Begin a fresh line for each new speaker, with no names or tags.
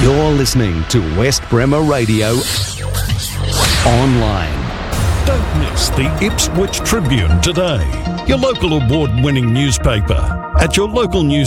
You're listening to West Bremer Radio Online.
Don't miss the Ipswich Tribune today, your local award-winning newspaper, at your local news